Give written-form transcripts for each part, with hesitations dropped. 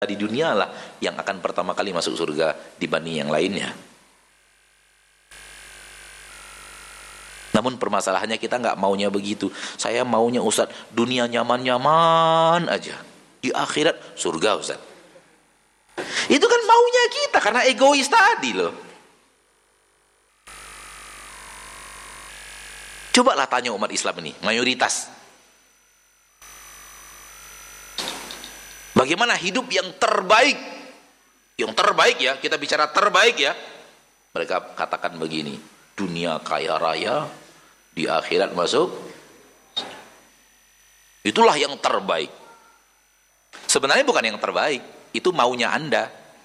di dunia lah yang akan pertama kali masuk surga dibanding yang lainnya. Namun permasalahannya kita nggak maunya begitu. Saya maunya Ustaz, dunia nyaman-nyaman aja, di akhirat surga Ustaz. Itu kan maunya kita karena egois tadi loh. Cobalah tanya umat Islam ini, mayoritas, bagaimana hidup yang terbaik? Yang terbaik ya, kita bicara terbaik ya. Mereka katakan begini, dunia kaya raya, di akhirat masuk. Itulah yang terbaik. Sebenarnya bukan yang terbaik, itu maunya Anda.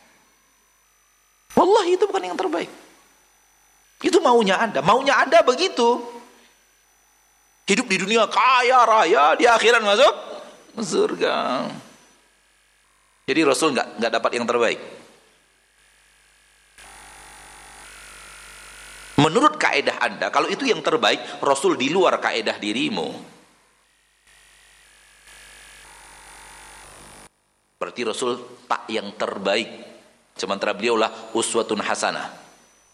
Wallahi itu bukan yang terbaik. Itu maunya Anda begitu. Hidup di dunia kaya raya, di akhirat masuk surga. Jadi Rasul nggak dapat yang terbaik. Menurut kaedah Anda, kalau itu yang terbaik, Rasul di luar kaedah dirimu. Berarti Rasul tak yang terbaik. Sementara beliaulah uswatun hasanah.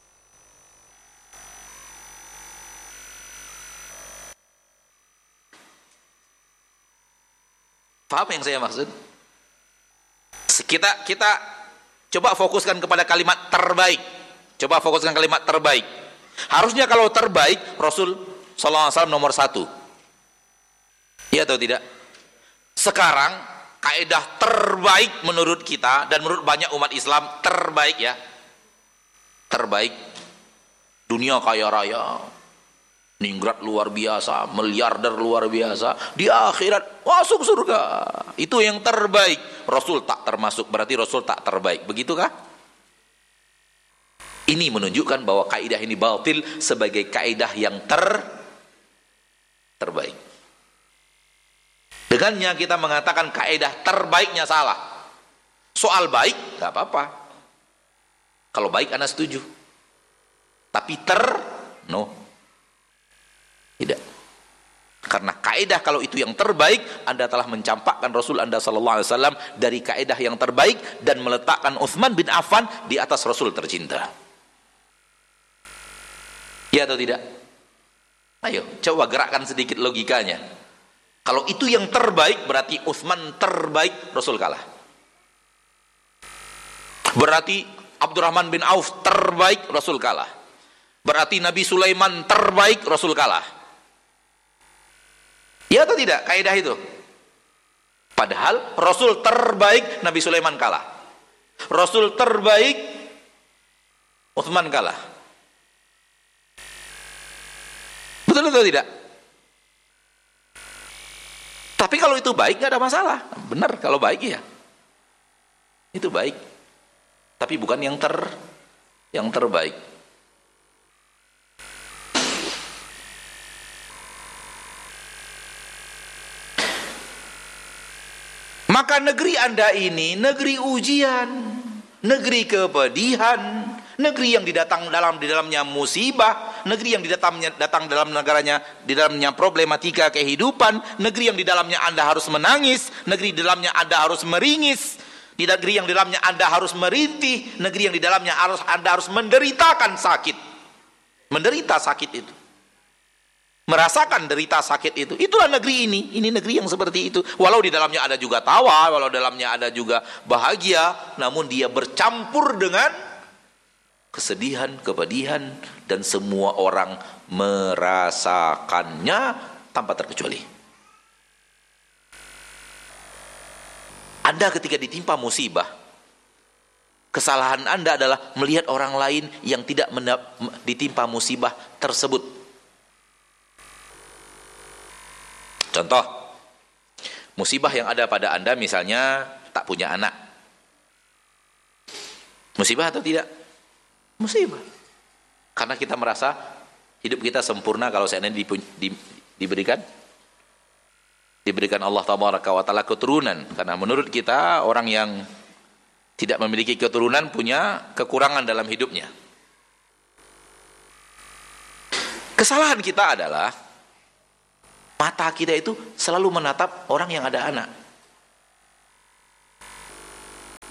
Paham yang saya maksud? Kita coba fokuskan kepada kalimat terbaik. Coba fokuskan kalimat terbaik. Harusnya kalau terbaik Rasul sallallahu alaihi wasallam nomor 1. Iya atau tidak? Sekarang kaidah terbaik menurut kita dan menurut banyak umat Islam terbaik ya. Terbaik dunia kaya raya, ningrat luar biasa, miliarder luar biasa, di akhirat masuk surga. Itu yang terbaik. Rasul tak termasuk, berarti Rasul tak terbaik. Begitukah? Ini menunjukkan bahwa kaidah ini batil sebagai kaidah yang terbaik. Dengannya kita mengatakan kaidah terbaiknya salah. Soal baik nggak apa-apa. Kalau baik Anda setuju. Tapi no. Tidak. Karena kaidah kalau itu yang terbaik, Anda telah mencampakkan Rasul Anda sallallahu alaihi wasallam dari kaidah yang terbaik dan meletakkan Utsman bin Affan di atas Rasul tercinta. Ya atau tidak? Ayo, coba gerakkan sedikit logikanya. Kalau itu yang terbaik, berarti Utsman terbaik, Rasul kalah. Berarti Abdurrahman bin Auf terbaik, Rasul kalah. Berarti Nabi Sulaiman terbaik, Rasul kalah. Ya atau tidak kaidah itu? Padahal Rasul terbaik, Nabi Sulaiman kalah. Rasul terbaik, Utsman kalah. Betul atau tidak? Tapi kalau itu baik nggak ada masalah. Benar kalau baik ya. Itu baik. Tapi bukan yang terbaik. Maka negeri Anda ini negeri ujian, negeri kepedihan, negeri yang di dalamnya musibah, negeri yang datang dalam negaranya, di dalamnya problematika kehidupan, negeri yang di dalamnya Anda harus menangis, negeri di dalamnya Anda harus meringis, di negeri yang di dalamnya Anda harus merintih, negeri yang di dalamnya Anda harus menderitakan sakit. Menderita sakit itu. Merasakan derita sakit itu. Itulah negeri ini. Ini negeri yang seperti itu. Walau di dalamnya ada juga tawa, walau dalamnya ada juga bahagia, namun dia bercampur dengan kesedihan, kepedihan, dan semua orang merasakannya tanpa terkecuali. Anda ketika ditimpa musibah, kesalahan Anda adalah melihat orang lain yang tidak ditimpa musibah tersebut. Contoh, musibah yang ada pada Anda misalnya tak punya anak. Musibah atau tidak? Musibah. Karena kita merasa hidup kita sempurna kalau seandainya diberikan Allah Tabaraka wa Ta'ala keturunan. Karena menurut kita orang yang tidak memiliki keturunan punya kekurangan dalam hidupnya. Kesalahan kita adalah mata kita itu selalu menatap orang yang ada anak.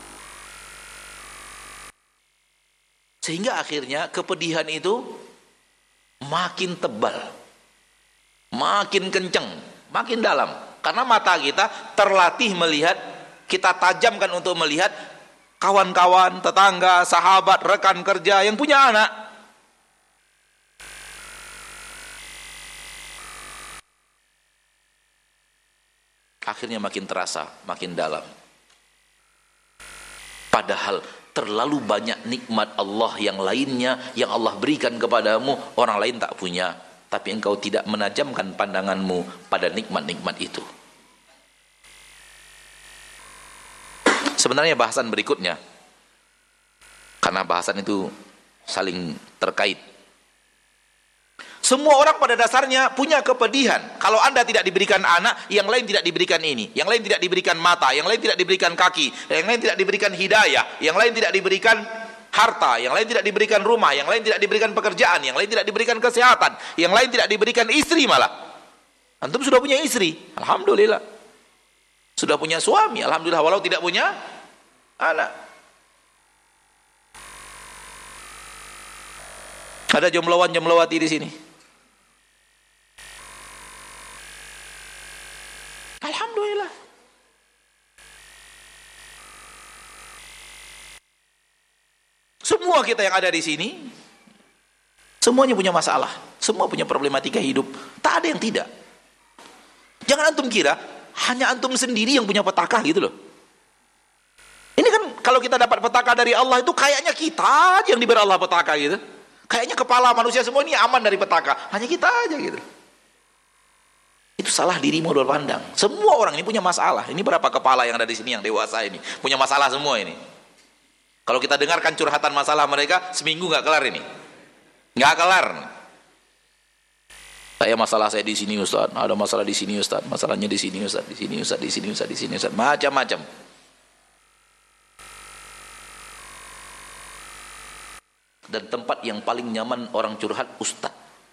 Sehingga akhirnya kepedihan itu makin tebal, makin kenceng, makin dalam. Karena mata kita terlatih melihat, kita tajamkan untuk melihat kawan-kawan, tetangga, sahabat, rekan kerja yang punya anak. Akhirnya makin terasa, makin dalam. Padahal terlalu banyak nikmat Allah yang lainnya yang Allah berikan kepadamu, orang lain tak punya, tapi engkau tidak menajamkan pandanganmu pada nikmat-nikmat itu. Sebenarnya bahasan berikutnya, karena bahasan itu saling terkait. Semua orang pada dasarnya punya kepedihan. Kalau Anda tidak diberikan anak, yang lain tidak diberikan ini, yang lain tidak diberikan mata, yang lain tidak diberikan kaki, yang lain tidak diberikan hidayah, yang lain tidak diberikan harta, yang lain tidak diberikan rumah, yang lain tidak diberikan pekerjaan, yang lain tidak diberikan kesehatan, yang lain tidak diberikan istri malah. Antum sudah punya istri, alhamdulillah. Sudah punya suami, alhamdulillah, walau tidak punya anak. Ada jomblowan-jomblowati di sini? Alhamdulillah. Semua kita yang ada di sini, semuanya punya masalah, semua punya problematika hidup. Tak ada yang tidak. Jangan antum kira hanya antum sendiri yang punya petaka gitu loh. Ini kan kalau kita dapat petaka dari Allah itu kayaknya kita aja yang diberi Allah petaka gitu. Kayaknya kepala manusia semua ini aman dari petaka, hanya kita aja gitu. Itu salah diri modal pandang. Semua orang ini punya masalah. Ini berapa kepala yang ada di sini yang dewasa ini punya masalah semua ini. Kalau kita dengarkan curhatan masalah mereka, seminggu nggak kelar ini, nggak kelar. Saya masalah saya di sini Ustaz, ada masalah di sini Ustaz, masalahnya di sini Ustaz, di sini Ustaz, di sini Ustaz, di sini Ustaz, macam-macam. Dan tempat yang paling nyaman orang curhat Ustaz.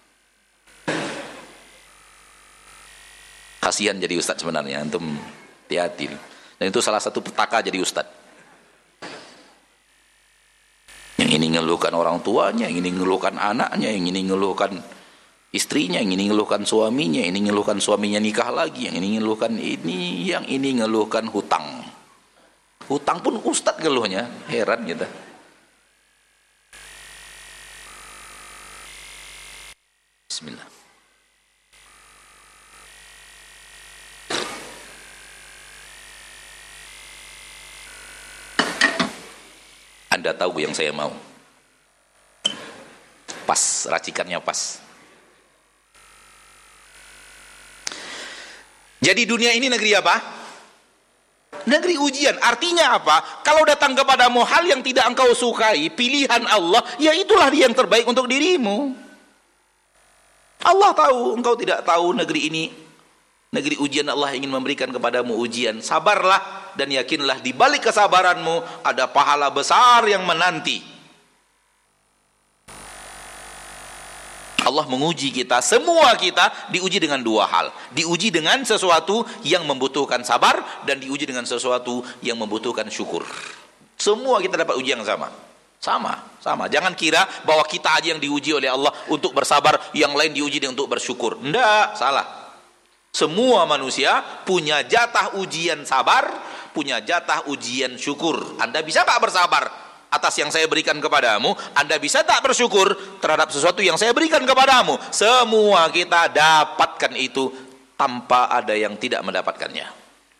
Kasihan jadi Ustaz sebenarnya, antum hati-hati. Dan itu salah satu petaka jadi Ustaz. Yang ini ngeluhkan orang tuanya, yang ini ngeluhkan anaknya, yang ini ngeluhkan istrinya, yang ini ngeluhkan suaminya, yang ini ngeluhkan suaminya nikah lagi, yang ini ngeluhkan ini, yang ini ngeluhkan hutang. Hutang pun Ustaz ngeluhnya, heran kita. Bismillah. Anda tahu yang saya mau. Pas, racikannya pas. Jadi dunia ini negeri apa? Negeri ujian. Artinya apa? Kalau datang kepadamu hal yang tidak engkau sukai, pilihan Allah, ya itulah dia yang terbaik untuk dirimu. Allah tahu, engkau tidak tahu negeri ini negeri ujian. Allah ingin memberikan kepadamu ujian. Sabarlah dan yakinlah di balik kesabaranmu ada pahala besar yang menanti. Allah menguji kita, semua kita diuji dengan dua hal. Diuji dengan sesuatu yang membutuhkan sabar dan diuji dengan sesuatu yang membutuhkan syukur. Semua kita dapat ujian yang sama. Sama. Jangan kira bahwa kita aja yang diuji oleh Allah untuk bersabar, yang lain diuji untuk bersyukur. Enggak, salah. Semua manusia punya jatah ujian sabar, punya jatah ujian syukur. Anda bisa tak bersabar atas yang saya berikan kepadamu? Anda bisa tak bersyukur terhadap sesuatu yang saya berikan kepadamu? Semua kita dapatkan itu tanpa ada yang tidak mendapatkannya.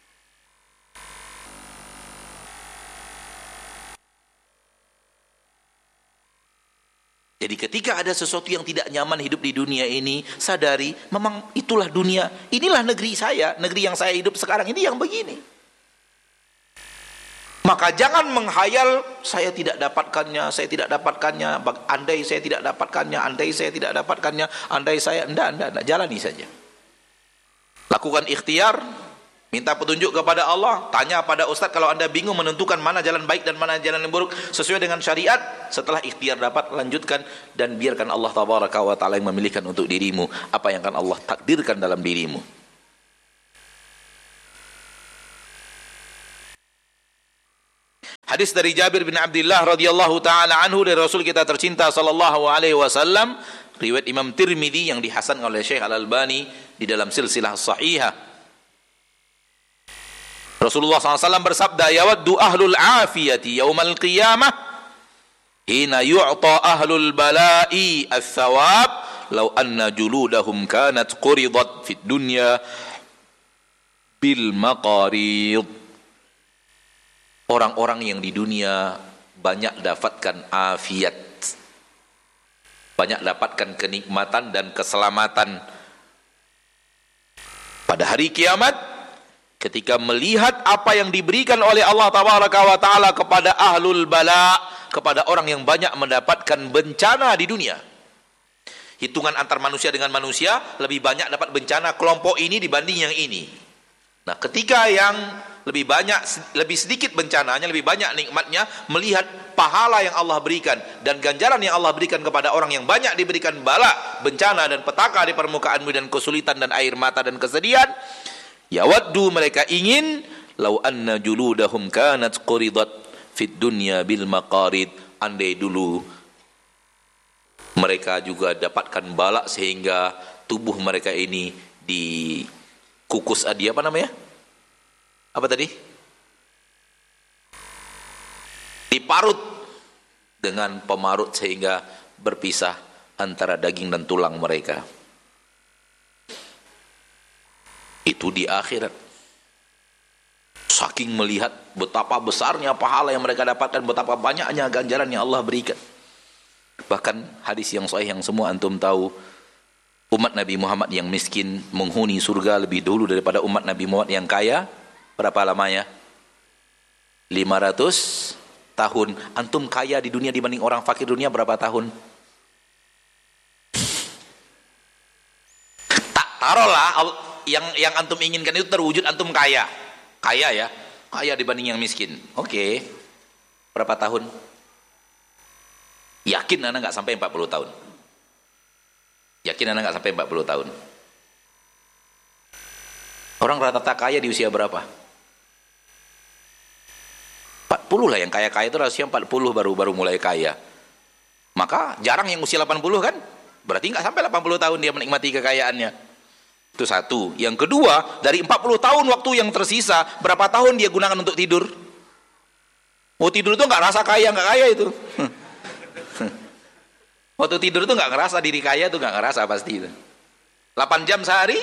Jadi ketika ada sesuatu yang tidak nyaman hidup di dunia ini, sadari memang itulah dunia. Inilah negeri saya, negeri yang saya hidup sekarang ini yang begini. Maka jangan menghayal saya tidak dapatkannya, andai saya tidak dapatkannya, andai saya enggak, jalani saja. Lakukan ikhtiar, minta petunjuk kepada Allah, tanya pada ustaz kalau Anda bingung menentukan mana jalan baik dan mana jalan yang buruk sesuai dengan syariat. Setelah ikhtiar dapat, lanjutkan dan biarkan Allah tabaraka wa taala yang memilihkan untuk dirimu apa yang akan Allah takdirkan dalam dirimu. Hadis dari Jabir bin Abdullah radhiyallahu taala anhu dari Rasul kita tercinta sallallahu alaihi wasallam, riwayat Imam Tirmidzi yang dihasankan oleh Syekh Al-Albani di dalam silsilah sahihah. Rasulullah SAW bersabda, yawaddu ahlul afiyati yaumal qiyamah hina yu'ta ahlul bala'i ats-tsawab law anna juludahum kanat quridat fid dunya bil maqarid. Orang-orang yang di dunia banyak dapatkan afiat, banyak dapatkan kenikmatan dan keselamatan, pada hari kiamat ketika melihat apa yang diberikan oleh Allah Tabaraka wa Ta'ala kepada ahlul bala, kepada orang yang banyak mendapatkan bencana di dunia. Hitungan antar manusia dengan manusia, lebih banyak dapat bencana kelompok ini dibanding yang ini. Nah, ketika yang lebih banyak, lebih sedikit bencananya, lebih banyak nikmatnya, melihat pahala yang Allah berikan dan ganjaran yang Allah berikan kepada orang yang banyak diberikan bala, bencana dan petaka di permukaan bumi dan kesulitan dan air mata dan kesedihan, yawaddu, mereka ingin, law anna juludahum kanat quridat fid dunya bil maqarid, andai dulu mereka juga dapatkan bala sehingga tubuh mereka ini dikukus, apa namanya? Apa tadi? Diparut dengan pemarut sehingga berpisah antara daging dan tulang mereka. Itu di akhirat. Saking melihat betapa besarnya pahala yang mereka dapatkan, betapa banyaknya ganjaran yang Allah berikan. Bahkan hadis yang sahih yang semua antum tahu, umat Nabi Muhammad yang miskin menghuni surga lebih dulu daripada umat Nabi Muhammad yang kaya. Berapa lamanya? 500 tahun. Antum kaya di dunia dibanding orang fakir dunia berapa tahun? Tak taruhlah yang antum inginkan itu terwujud, antum kaya. Kaya ya. Kaya dibanding yang miskin. Oke. Berapa tahun? Yakin anak enggak sampai 40 tahun. Yakin anak enggak sampai 40 tahun. Orang rata-rata kaya di usia berapa? 40 lah, yang kaya-kaya itu rasanya 40 baru mulai kaya. Maka jarang yang usia 80 kan? Berarti nggak sampai 80 tahun dia menikmati kekayaannya. Itu satu. Yang kedua, dari 40 tahun waktu yang tersisa, berapa tahun dia gunakan untuk tidur? Mau tidur itu nggak rasa kaya, nggak kaya itu. Waktu tidur itu nggak ngerasa diri kaya, itu nggak ngerasa pasti itu. 8 jam sehari,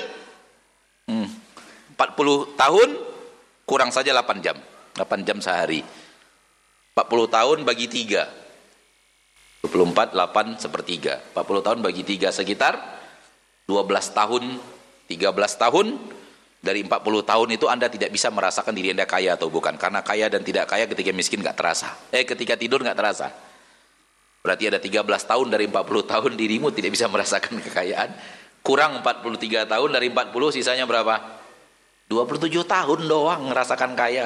40 tahun kurang saja 8 jam. 8 jam sehari. 40 tahun bagi 3. 24, 8 sepertiga. 40 tahun bagi 3 sekitar 12 tahun, 13 tahun. Dari 40 tahun itu Anda tidak bisa merasakan diri Anda kaya atau bukan. Karena kaya dan tidak kaya ketika miskin nggak terasa. Ketika tidur nggak terasa. Berarti ada 13 tahun dari 40 tahun dirimu tidak bisa merasakan kekayaan. Kurang 43 tahun dari 40, sisanya berapa? 27 tahun doang ngerasakan kaya.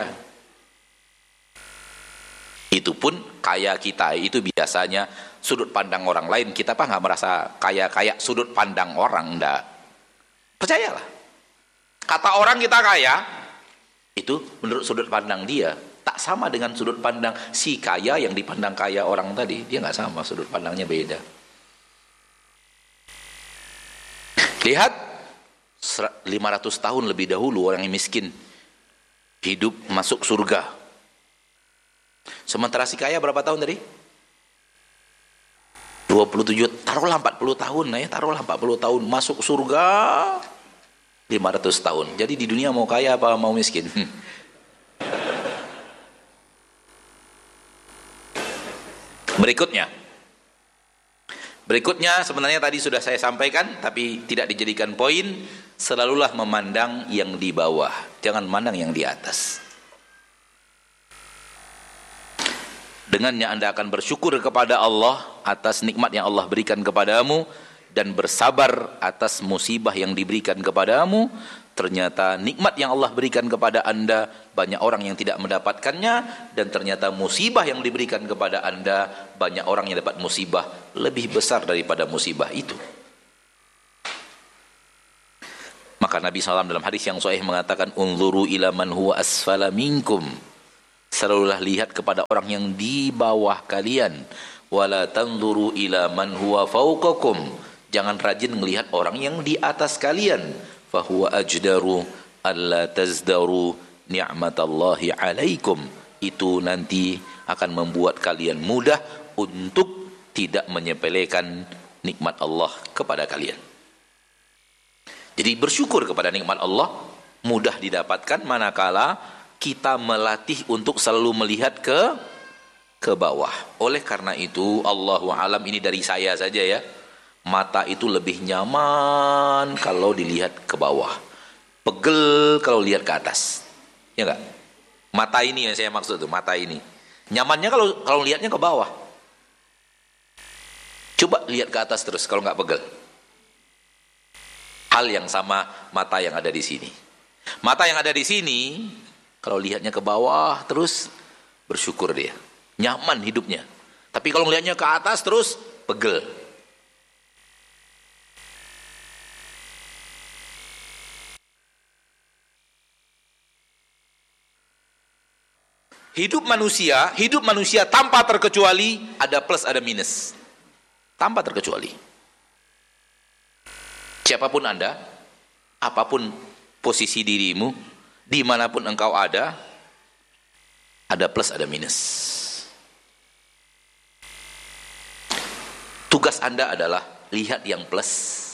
Itu pun kaya kita itu biasanya sudut pandang orang lain. Kita nggak merasa kaya sudut pandang orang, enggak. Percayalah. Kata orang kita kaya, itu menurut sudut pandang dia. Tak sama dengan sudut pandang si kaya yang dipandang kaya orang tadi. Dia nggak sama, sudut pandangnya beda. Lihat, 500 tahun lebih dahulu orang yang miskin hidup masuk surga. Sementara si kaya berapa tahun tadi? 27, taruhlah 40 tahun ya, taruhlah 40 tahun masuk surga 500 tahun. Jadi di dunia mau kaya apa mau miskin? Berikutnya sebenarnya tadi sudah saya sampaikan tapi tidak dijadikan poin. Selalulah memandang yang di bawah, jangan memandang yang di atas. Dengannya Anda akan bersyukur kepada Allah atas nikmat yang Allah berikan kepadamu dan bersabar atas musibah yang diberikan kepadamu. Ternyata nikmat yang Allah berikan kepada Anda banyak orang yang tidak mendapatkannya, dan ternyata musibah yang diberikan kepada Anda banyak orang yang dapat musibah lebih besar daripada musibah itu. Maka Nabi SAW dalam hadis yang sahih mengatakan, unzuru ila man huwa asfala minkum. Selalulah lihat kepada orang yang di bawah kalian. Wala tanzuru ila man huwa fawqakum. Jangan rajin melihat orang yang di atas kalian. Fahuwa ajdaru alla tazdaru ni'matallahi alaikum. Itu nanti akan membuat kalian mudah untuk tidak menyepelekan nikmat Allah kepada kalian. Jadi bersyukur kepada nikmat Allah mudah didapatkan manakala kita melatih untuk selalu melihat ke bawah. Oleh karena itu, Allahu alam, ini dari saya saja ya. Mata itu lebih nyaman kalau dilihat ke bawah. Pegel kalau lihat ke atas. Ya enggak? Mata ini yang saya maksud tuh, mata ini. Nyamannya kalau lihatnya ke bawah. Coba lihat ke atas terus kalau enggak pegel. Hal yang sama mata yang ada di sini. Mata yang ada di sini, kalau lihatnya ke bawah terus, bersyukur dia. Nyaman hidupnya. Tapi kalau lihatnya ke atas terus, pegel. Hidup manusia tanpa terkecuali ada plus ada minus. Tanpa terkecuali. Siapapun Anda, apapun posisi dirimu, dimanapun engkau ada plus ada minus. Tugas Anda adalah lihat yang plus.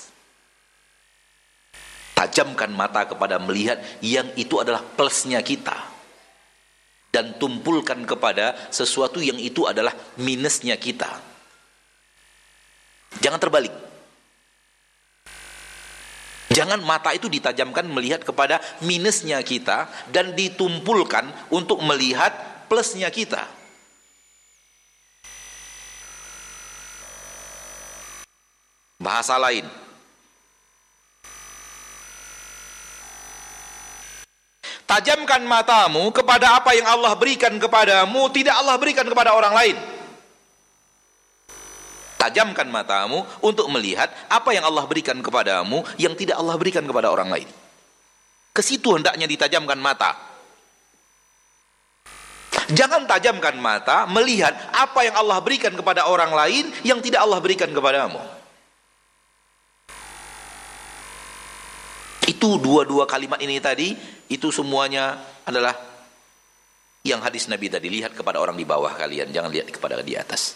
Tajamkan mata kepada melihat yang itu adalah plusnya kita. Dan tumpulkan kepada sesuatu yang itu adalah minusnya kita. Jangan terbalik. Jangan mata itu ditajamkan melihat kepada minusnya kita dan ditumpulkan untuk melihat plusnya kita. Bahasa lain. Tajamkan matamu kepada apa yang Allah berikan kepadamu, tidak Allah berikan kepada orang lain. Tajamkan matamu untuk melihat apa yang Allah berikan kepadamu yang tidak Allah berikan kepada orang lain. Ke situ hendaknya ditajamkan mata. Jangan tajamkan mata melihat apa yang Allah berikan kepada orang lain yang tidak Allah berikan kepadamu. Itu dua kalimat ini tadi, itu semuanya adalah yang hadis Nabi tadi. Lihat kepada orang di bawah kalian, jangan lihat kepada di atas.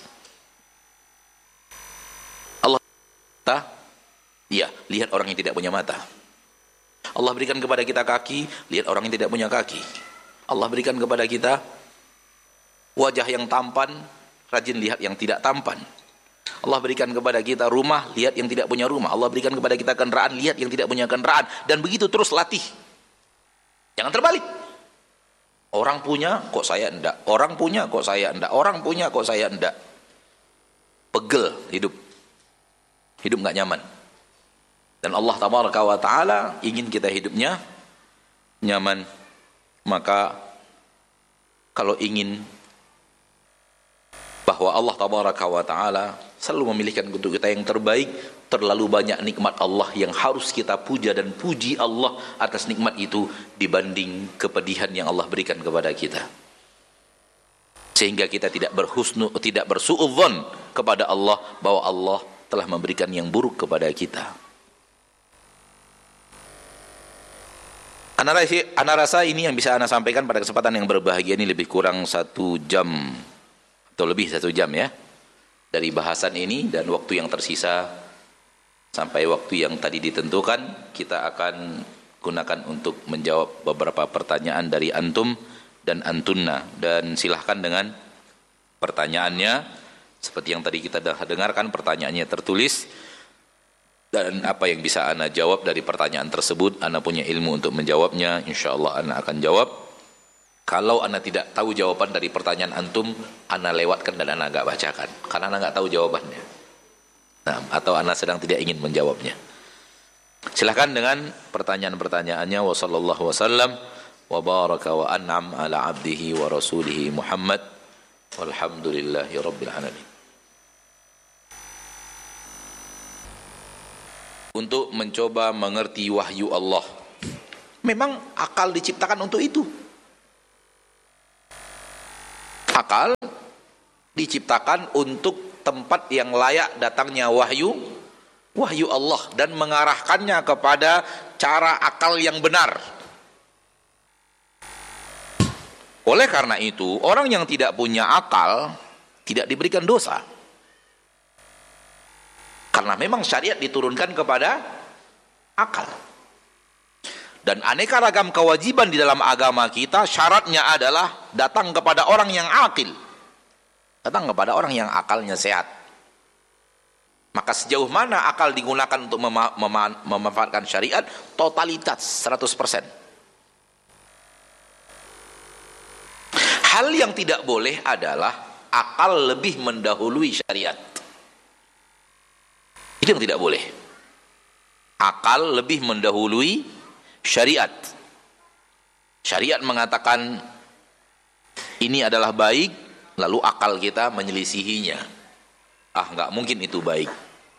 Allah, ya, lihat orang yang tidak punya mata. Allah berikan kepada kita kaki, lihat orang yang tidak punya kaki. Allah berikan kepada kita wajah yang tampan, rajin lihat yang tidak tampan. Allah berikan kepada kita rumah, lihat yang tidak punya rumah. Allah berikan kepada kita kendaraan, lihat yang tidak punya kendaraan. Dan begitu terus latih. Jangan terbalik. Orang punya, kok saya enggak. Orang punya, kok saya enggak. Orang punya, kok saya enggak. Pegel hidup. Hidup enggak nyaman. Dan Allah tabaraka wa ta'ala ingin kita hidupnya nyaman. Maka kalau ingin bahwa Allah tabaraka wa ta'ala selalu memilihkan untuk kita yang terbaik, terlalu banyak nikmat Allah yang harus kita puja dan puji Allah atas nikmat itu dibanding kepedihan yang Allah berikan kepada kita. Sehingga kita tidak bersuudzon kepada Allah bahwa Allah telah memberikan yang buruk kepada kita. Ana rasa ini yang bisa ana sampaikan pada kesempatan yang berbahagia ini, lebih kurang 1 jam atau lebih 1 jam ya dari bahasan ini, dan waktu yang tersisa sampai waktu yang tadi ditentukan kita akan gunakan untuk menjawab beberapa pertanyaan dari antum dan antunna. Dan silahkan dengan pertanyaannya, seperti yang tadi kita dengarkan, pertanyaannya tertulis, dan apa yang bisa ana jawab dari pertanyaan tersebut, ana punya ilmu untuk menjawabnya, insyaallah ana akan jawab. Kalau ana tidak tahu jawaban dari pertanyaan antum, ana lewatkan dan ana enggak bacakan karena ana enggak tahu jawabannya. Nah, atau ana sedang tidak ingin menjawabnya. Silakan dengan pertanyaan-pertanyaannya. Wa sallallahu wasallam wa baraka wa an'am ala abdihi wa rasulihi Muhammad walhamdulillahi rabbil alamin. Untuk mencoba mengerti wahyu Allah. Memang akal diciptakan untuk itu. Akal diciptakan untuk tempat yang layak datangnya wahyu Allah dan mengarahkannya kepada cara akal yang benar. Oleh karena itu, orang yang tidak punya akal tidak diberikan dosa. Karena memang syariat diturunkan kepada akal. Dan aneka ragam kewajiban di dalam agama kita syaratnya adalah datang kepada orang yang akil. Datang kepada orang yang akalnya sehat. Maka sejauh mana akal digunakan untuk memanfaatkan syariat? Totalitas 100%. Hal yang tidak boleh adalah akal lebih mendahului syariat. Itu yang tidak boleh. Akal lebih mendahului syariat. Syariat mengatakan ini adalah baik, lalu akal kita menyelisihinya. Nggak mungkin itu baik.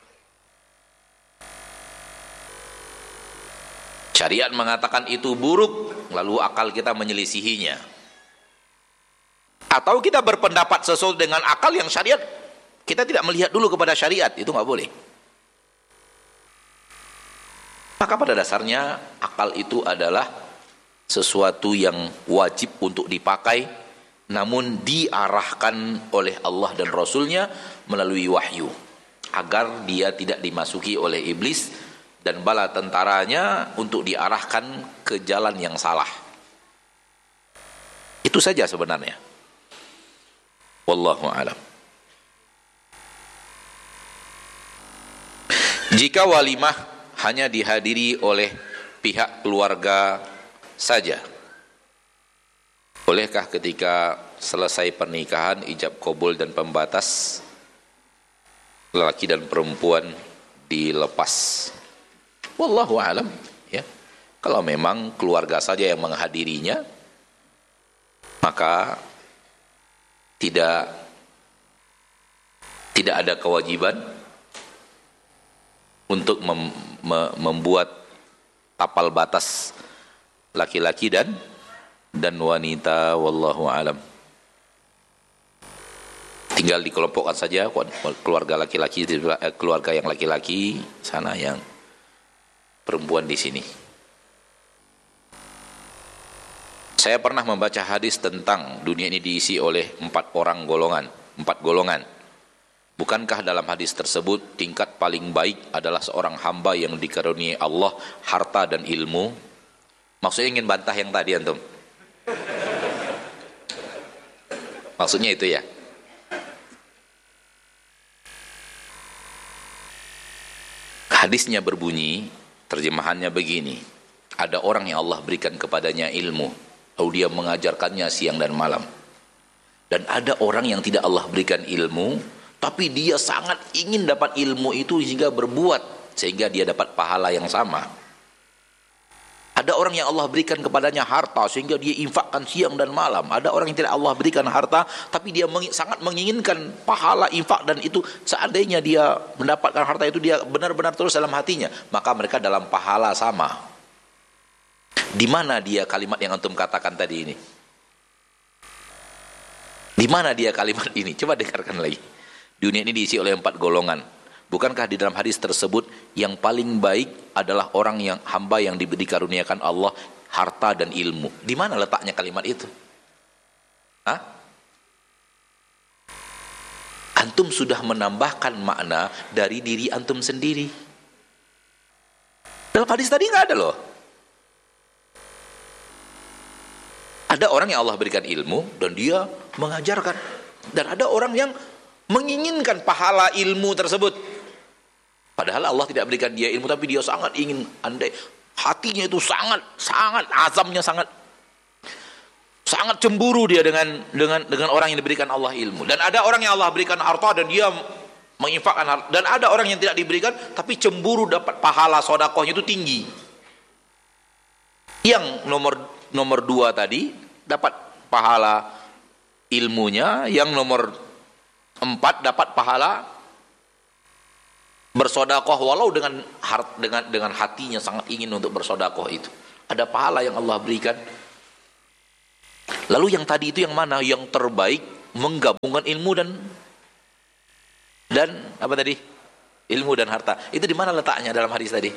Syariat mengatakan itu buruk, lalu akal kita menyelisihinya. Atau kita berpendapat sesuai dengan akal yang syariat, kita tidak melihat dulu kepada syariat, itu nggak boleh. Maka pada dasarnya akal itu adalah sesuatu yang wajib untuk dipakai, namun diarahkan oleh Allah dan Rasulnya melalui wahyu, agar dia tidak dimasuki oleh iblis dan bala tentaranya untuk diarahkan ke jalan yang salah. Itu saja sebenarnya. Wallahu a'lam. Jika walimah hanya dihadiri oleh pihak keluarga saja, bolehkah ketika selesai pernikahan ijab kabul dan pembatas lelaki dan perempuan dilepas? Wallahu a'lam, ya. Kalau memang keluarga saja yang menghadirinya, maka tidak ada kewajiban untuk membuat tapal batas laki-laki dan wanita. Wallahu alam. Tinggal dikelompokkan saja keluarga laki-laki, keluarga yang laki-laki sana, yang perempuan di sini. Saya pernah membaca hadis tentang dunia ini diisi oleh 4 golongan. Bukankah dalam hadis tersebut tingkat paling baik adalah seorang hamba yang dikaruniai Allah harta dan ilmu? Maksudnya ingin bantah yang tadi antum? Maksudnya itu ya? Hadisnya berbunyi, terjemahannya begini: ada orang yang Allah berikan kepadanya ilmu, lalu dia mengajarkannya siang dan malam. Dan ada orang yang tidak Allah berikan ilmu, tapi dia sangat ingin dapat ilmu itu sehingga berbuat, sehingga dia dapat pahala yang sama. Ada orang yang Allah berikan kepadanya harta sehingga dia infakkan siang dan malam. Ada orang yang tidak Allah berikan harta, tapi dia sangat menginginkan pahala infak, dan itu seandainya dia mendapatkan harta itu dia benar-benar terus dalam hatinya, maka mereka dalam pahala sama. Di mana dia kalimat yang antum katakan tadi ini? Di mana dia kalimat ini? Coba dengarkan lagi. Dunia ini diisi oleh 4 golongan. Bukankah di dalam hadis tersebut yang paling baik adalah orang yang hamba yang dikaruniakan Allah harta dan ilmu? Di mana letaknya kalimat itu? Antum sudah menambahkan makna dari diri antum sendiri. Dalam hadis tadi nggak ada loh. Ada orang yang Allah berikan ilmu dan dia mengajarkan, dan ada orang yang menginginkan pahala ilmu tersebut. Padahal Allah tidak berikan dia ilmu, tapi dia sangat ingin, andai hatinya itu sangat azamnya sangat cemburu dia dengan orang yang diberikan Allah ilmu. Dan ada orang yang Allah berikan harta dan dia menginfakkan harta, dan ada orang yang tidak diberikan tapi cemburu dapat pahala sedekahnya itu tinggi. Yang nomor 2 tadi dapat pahala ilmunya, yang nomor 4 dapat pahala bersedekah walau dengan hatinya sangat ingin untuk bersedekah itu. Ada pahala yang Allah berikan. Lalu yang tadi itu yang mana? Yang terbaik menggabungkan ilmu dan apa tadi? Ilmu dan harta. Itu di mana letaknya dalam hadis tadi?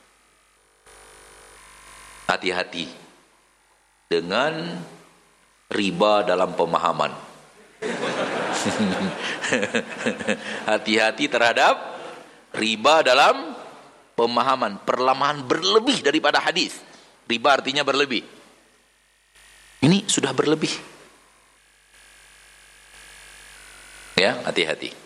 Hati-hati dengan riba dalam pemahaman. Hati-hati terhadap riba dalam pemahaman. Perlemahan berlebih daripada hadis. Riba artinya berlebih. Ini sudah berlebih. Ya, hati-hati.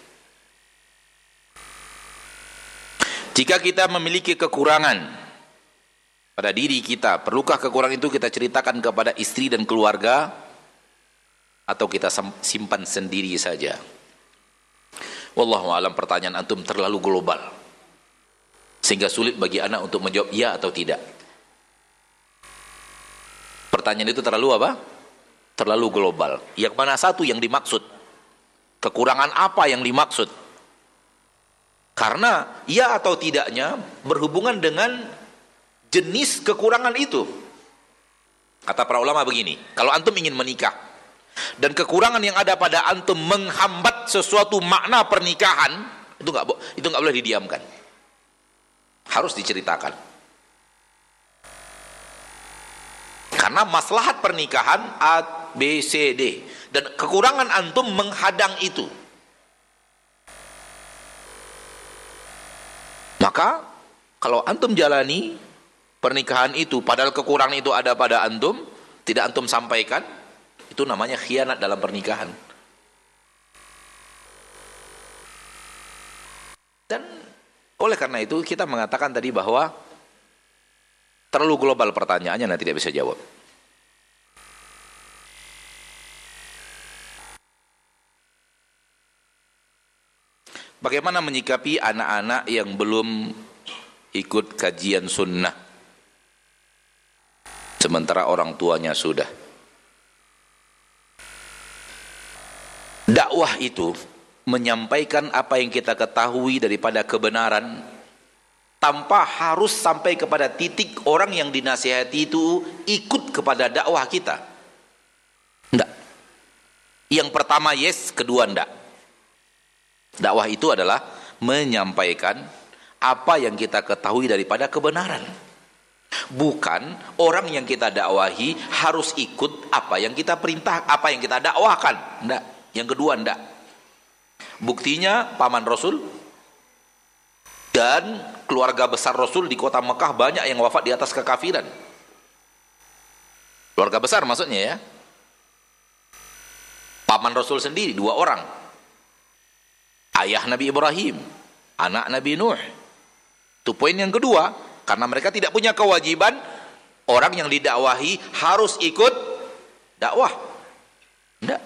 Jika kita memiliki kekurangan pada diri kita, perlukah kekurangan itu kita ceritakan kepada istri dan keluarga, atau kita simpan sendiri saja? Wallahu a'lam. Pertanyaan antum terlalu global sehingga sulit bagi anak untuk menjawab ya atau tidak. Pertanyaan itu terlalu apa? Terlalu global. Yang mana satu yang dimaksud? Kekurangan apa yang dimaksud? Karena ya atau tidaknya berhubungan dengan jenis kekurangan itu. Kata para ulama begini, kalau antum ingin menikah dan kekurangan yang ada pada antum menghambat sesuatu makna pernikahan, itu nggak boleh didiamkan. Harus diceritakan. Karena maslahat pernikahan A, B, C, D, dan kekurangan antum menghadang itu. Maka kalau antum jalani pernikahan itu padahal kekurangan itu ada pada antum, tidak antum sampaikan, itu namanya khianat dalam pernikahan. Dan oleh karena itu kita mengatakan tadi bahwa terlalu global pertanyaannya, nanti tidak bisa jawab. Bagaimana menyikapi anak-anak yang belum ikut kajian sunnah sementara orang tuanya sudah? Dakwah itu menyampaikan apa yang kita ketahui daripada kebenaran tanpa harus sampai kepada titik orang yang dinasihati itu ikut kepada dakwah kita. Enggak. Yang pertama yes, kedua enggak. Dakwah itu adalah menyampaikan apa yang kita ketahui daripada kebenaran. Bukan orang yang kita dakwahi harus ikut apa yang kita perintah, apa yang kita dakwahkan. Enggak. Yang kedua enggak. Buktinya paman Rasul dan keluarga besar Rasul di kota Mekah banyak yang wafat di atas kekafiran. Keluarga besar maksudnya ya. Paman Rasul sendiri 2 orang. Ayah Nabi Ibrahim, anak Nabi Nuh. Itu poin yang kedua. Karena mereka tidak punya kewajiban, orang yang didakwahi harus ikut dakwah. Tidak.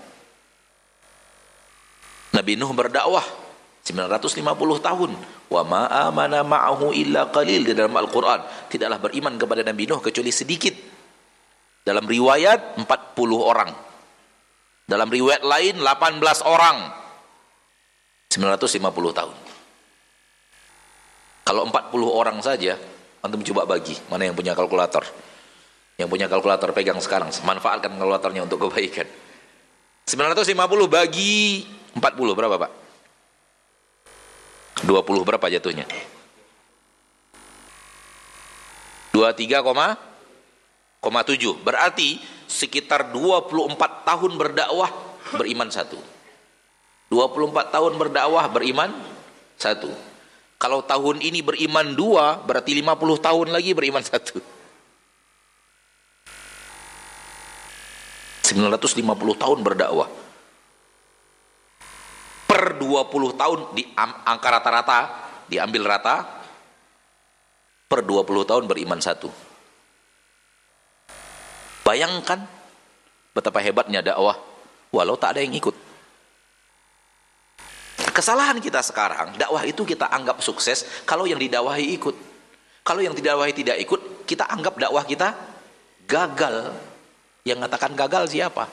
Nabi Nuh berdakwah 950 tahun. Wa ma amana ma'ahu illa qalil, di dalam Al-Quran. Tidaklah beriman kepada Nabi Nuh kecuali sedikit. Dalam riwayat 40 orang. Dalam riwayat lain 18 orang. 950 tahun. Kalau 40 orang saja, antum coba bagi. Mana yang punya kalkulator? Yang punya kalkulator pegang sekarang. Manfaatkan kalkulatornya untuk kebaikan. 950 bagi 40 berapa, Pak? 20 berapa jatuhnya? 23,7. Berarti sekitar 24 tahun berdakwah, beriman 1. 24 tahun berdakwah, beriman 1. Kalau tahun ini beriman 2, berarti 50 tahun lagi beriman 1. 950 tahun berdakwah. Per 20 tahun di angka rata-rata, diambil rata, per 20 tahun beriman 1. Bayangkan betapa hebatnya dakwah walau tak ada yang ikut. Kesalahan kita sekarang, dakwah itu kita anggap sukses kalau yang didakwahi ikut. Kalau yang didakwahi tidak ikut, kita anggap dakwah kita gagal. Yang mengatakan gagal siapa?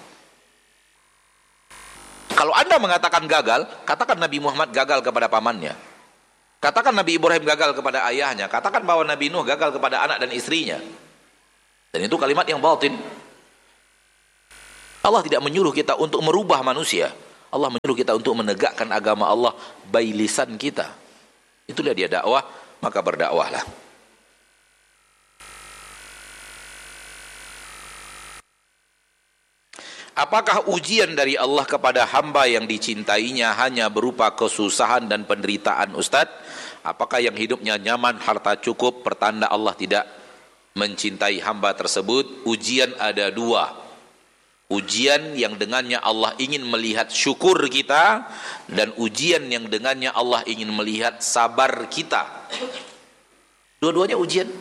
Kalau Anda mengatakan gagal, katakan Nabi Muhammad gagal kepada pamannya. Katakan Nabi Ibrahim gagal kepada ayahnya. Katakan bahwa Nabi Nuh gagal kepada anak dan istrinya. Dan itu kalimat yang batin. Allah tidak menyuruh kita untuk merubah manusia. Allah menyuruh kita untuk menegakkan agama Allah by lisan kita. Itulah dia dakwah, maka berdakwahlah. Apakah ujian dari Allah kepada hamba yang dicintainya hanya berupa kesusahan dan penderitaan, Ustadz? Apakah yang hidupnya nyaman, harta cukup, pertanda Allah tidak mencintai hamba tersebut? Ujian ada dua. Ujian yang dengannya Allah ingin melihat syukur kita, dan ujian yang dengannya Allah ingin melihat sabar kita. Dua-duanya ujian.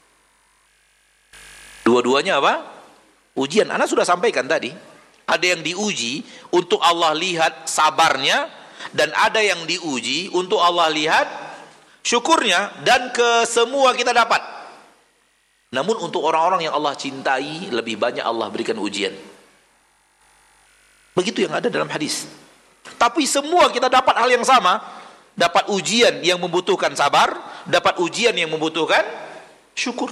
Dua-duanya apa? Ujian. Ana sudah sampaikan tadi. Ada yang diuji untuk Allah lihat sabarnya, dan ada yang diuji untuk Allah lihat syukurnya, dan kesemua kita dapat. Namun untuk orang-orang yang Allah cintai, lebih banyak Allah berikan ujian. Begitu yang ada dalam hadis. Tapi semua kita dapat hal yang sama. Dapat ujian yang membutuhkan sabar, dapat ujian yang membutuhkan syukur.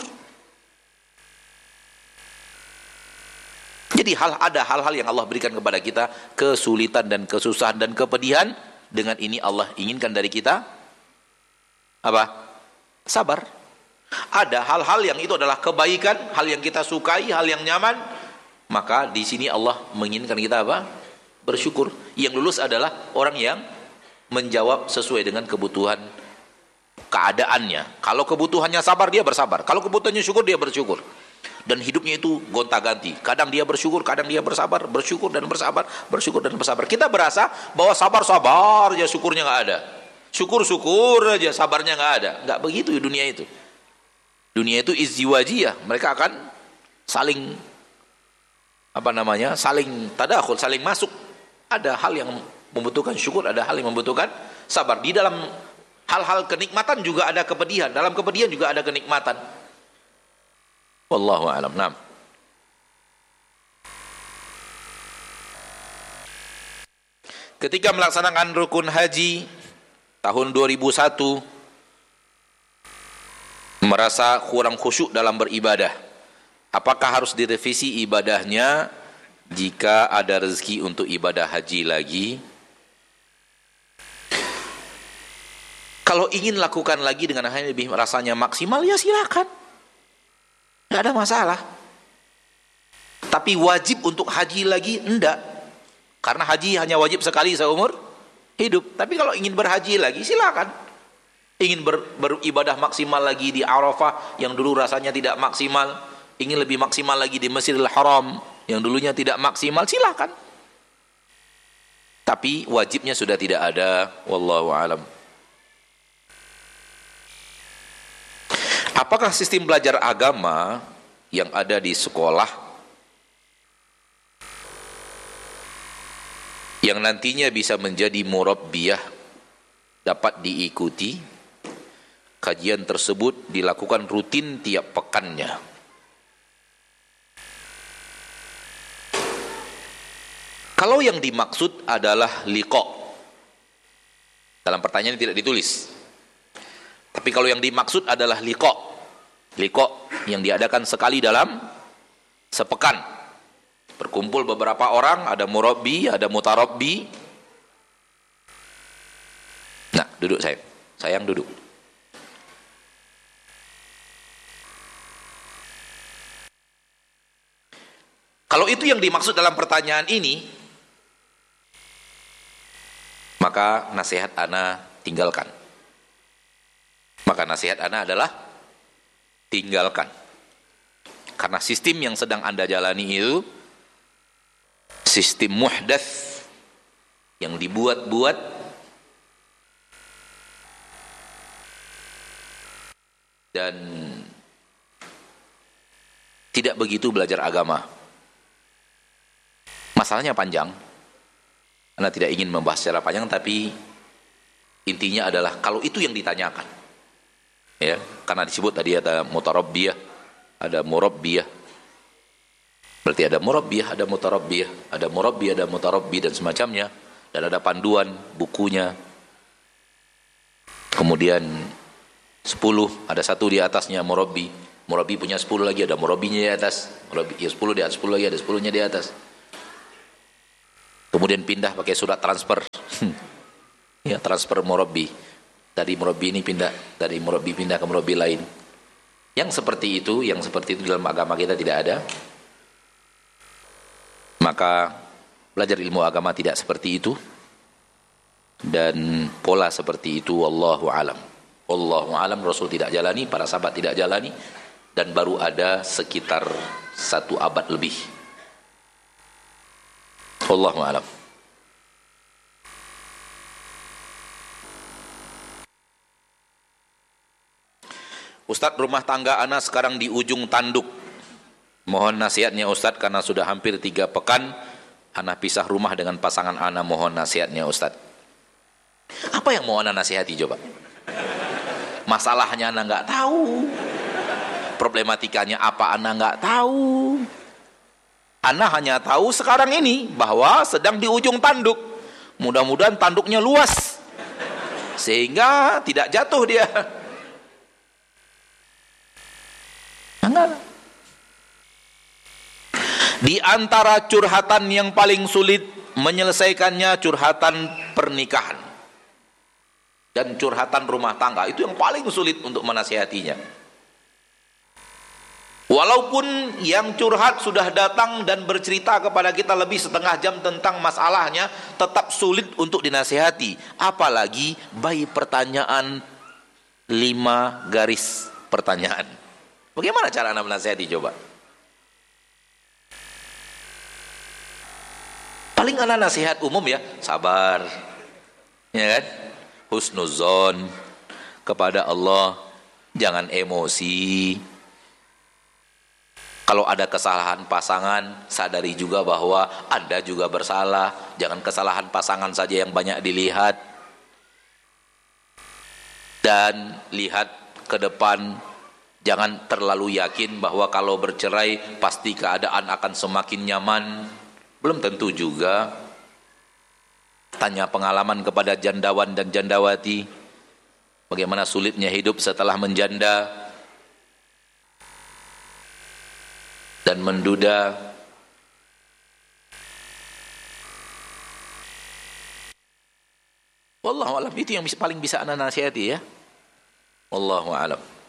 Jadi ada hal-hal yang Allah berikan kepada kita, kesulitan dan kesusahan dan kepedihan. Dengan ini Allah inginkan dari kita apa? Sabar. Ada hal-hal yang itu adalah kebaikan, hal yang kita sukai, hal yang nyaman. Maka di sini Allah menginginkan kita apa? Bersyukur. Yang lulus adalah orang yang menjawab sesuai dengan kebutuhan keadaannya. Kalau kebutuhannya sabar, dia bersabar. Kalau kebutuhannya syukur, dia bersyukur. Dan hidupnya itu gonta-ganti. Kadang dia bersyukur, kadang dia bersabar, bersyukur dan bersabar, bersyukur dan bersabar. Kita berasa bahwa sabar-sabar aja, syukurnya nggak ada. Syukur-syukur aja, sabarnya nggak ada. Nggak begitu ya dunia itu. Dunia itu izdiwajiyah. Mereka akan saling saling tadakhul, saling masuk. Ada hal yang membutuhkan syukur, ada hal yang membutuhkan sabar. Di dalam hal-hal kenikmatan juga ada kepedihan. Dalam kepedihan juga ada kenikmatan. Wallahu a'lam. Naam. Ketika melaksanakan rukun haji tahun 2001, merasa kurang khusyuk dalam beribadah. Apakah harus direvisi ibadahnya jika ada rezeki untuk ibadah haji lagi? Kalau ingin lakukan lagi dengan hal yang lebih rasanya maksimal, ya silakan. Tidak ada masalah. Tapi wajib untuk haji lagi? Enggak. Karena haji hanya wajib sekali seumur hidup. Tapi kalau ingin berhaji lagi, silakan. Ingin beribadah maksimal lagi di Arafah yang dulu rasanya tidak maksimal, ingin lebih maksimal lagi di Masjidil Haram yang dulunya tidak maksimal, silakan. Tapi wajibnya sudah tidak ada. Wallahu a'lam. Apakah sistem belajar agama yang ada di sekolah yang nantinya bisa menjadi murabbiyah dapat diikuti? Kajian tersebut dilakukan rutin tiap pekannya. Kalau yang dimaksud adalah liqa, dalam pertanyaan tidak ditulis. Tapi kalau yang dimaksud adalah liqa yang diadakan sekali dalam sepekan. Berkumpul beberapa orang, ada murabbi, ada mutarabbi. Nah, duduk sayang duduk. Kalau itu yang dimaksud dalam pertanyaan ini, maka nasihat ana tinggalkan. Maka nasihat ana adalah tinggalkan. Karena sistem yang sedang Anda jalani itu sistem muhdats yang dibuat-buat dan tidak begitu belajar agama. Masalahnya panjang. Anda tidak ingin membahas secara panjang, tapi intinya adalah kalau itu yang ditanyakan. Ya, karena disebut tadi ada mutarabbiyah, ada murabbiyah. Berarti ada murabbiyah, ada mutarabbiyah, ada murabbi, ada mutarabbi dan semacamnya, dan ada panduan bukunya. Kemudian 10, ada satu di atasnya murabbi. Murabbi punya 10 lagi, ada murabbinya di atas. Murabbi ya 10 di atas 10 lagi, ada 10-nya di atas. Kemudian pindah pakai surat transfer. Ya, transfer murabbi. Dari murabbi ini pindah, dari murabbi pindah ke murabbi lain. Yang seperti itu dalam agama kita tidak ada. Maka belajar ilmu agama tidak seperti itu. Dan pola seperti itu wallahu alam. Wallahu alam, Rasul tidak jalani, para sahabat tidak jalani, dan baru ada sekitar 1 abad lebih. Wallahu alam. Ustadz, rumah tangga ana sekarang di ujung tanduk. Mohon nasihatnya Ustadz, karena sudah hampir 3 pekan ana pisah rumah dengan pasangan ana. Mohon nasihatnya Ustadz. Apa yang mau ana nasihati coba? Masalahnya ana nggak tahu. Problematikanya apa ana nggak tahu. Ana hanya tahu sekarang ini bahwa sedang di ujung tanduk. Mudah-mudahan tanduknya luas sehingga tidak jatuh dia. Enggak. Di antara curhatan yang paling sulit menyelesaikannya curhatan pernikahan dan curhatan rumah tangga, itu yang paling sulit untuk menasihatinya. Walaupun yang curhat sudah datang dan bercerita kepada kita lebih setengah jam tentang masalahnya, tetap sulit untuk dinasihati. Apalagi by pertanyaan 5 garis pertanyaan. Bagaimana cara anda menasihati coba? Paling anda nasihat umum ya, sabar, ya kan? Husnuzon kepada Allah, jangan emosi. Kalau ada kesalahan pasangan, sadari juga bahwa Anda juga bersalah. Jangan kesalahan pasangan saja yang banyak dilihat. Dan lihat ke depan, jangan terlalu yakin bahwa kalau bercerai pasti keadaan akan semakin nyaman. Belum tentu juga. Tanya pengalaman kepada jandawan dan jandawati, bagaimana sulitnya hidup setelah menjanda dan menduda. Wallahu alam, itu yang paling bisa anda nasihati ya. Wallahu alam.